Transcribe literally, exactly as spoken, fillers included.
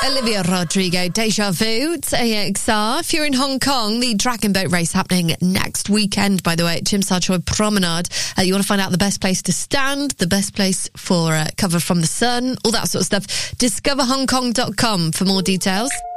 Olivia Rodrigo, Deja Vu, it's A X R. If you're in Hong Kong, the Dragon Boat Race happening next weekend, by the way, at Tsim Sha Tsui Promenade. Uh, you want to find out the best place to stand, the best place for uh, cover from the sun, all that sort of stuff. discover hong kong dot com for more details.